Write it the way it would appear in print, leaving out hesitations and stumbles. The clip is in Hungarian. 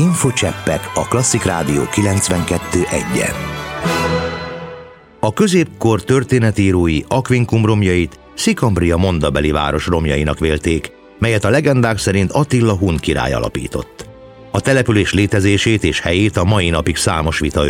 Infocseppek a Klasszik Rádió 92.1-en. A középkor történetírói Aquincum romjait Szikambria mondabeli város romjainak vélték, melyet a legendák szerint Attila hun király alapított. A település létezését és helyét a mai napig számos vita